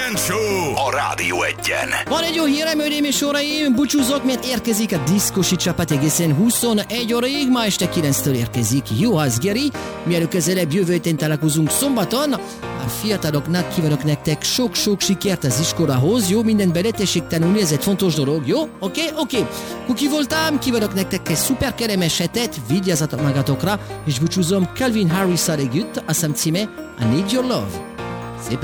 Weekend Show a Rádió Egyen. Van egy jó hírem, hölgyeim és uraim, búcsúzok, mert érkezik a diszkosi csapat egészen 21 óraig, ma este 9-től érkezik Juhász Geri. Mielőtt közelebb jövő héten találkozunk szombaton, a fiataloknak kívánok nektek sok-sok sikert az iskolához, jó, mindent beletessék tanulni, ez egy fontos dolog, jó? Oké. Kuki voltam, kívánok nektek egy szuper kellemes hetet, vigyázzatok magatokra, és búcsúzom Calvin Harris-szal együtt, a szám címe I Need Your Love. Szépen